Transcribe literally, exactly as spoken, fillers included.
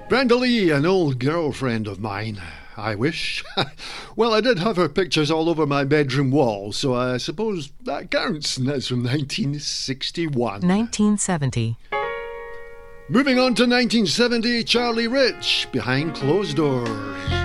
Brenda Lee, an old girlfriend of mine, I wish. Well, I did have her pictures all over my bedroom wall, so I suppose that counts, and that's from nineteen sixty-one. nineteen seventy. Moving on to nineteen seventy, Charlie Rich, Behind Closed Doors.